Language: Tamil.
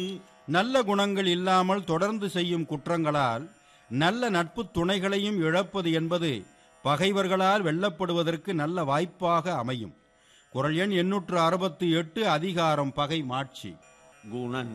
நல்ல குணங்கள் இல்லாமல் தொடர்ந்து செய்யும் குற்றங்களால் நல்ல நட்பு துணைகளையும் இழப்பது என்பது பகைவர்களால் வெல்லப்படுவதற்கு நல்ல வாய்ப்பாக அமையும். குறள் எண் 868 அதிகாரம் பகை மாட்சி. குணன்